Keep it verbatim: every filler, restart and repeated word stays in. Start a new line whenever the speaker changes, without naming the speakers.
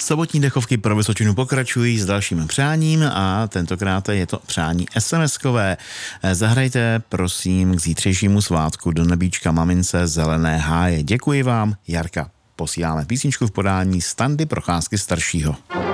Sobotní dechovky pro Vysočinu pokračují s dalším přáním a tentokrát je to přání es em eskové. Zahrajte prosím k zítřejšímu svátku do nebíčka mamince Zelené háje. Děkuji vám, Jarka. Posíláme písničku v podání Standy Procházky staršího.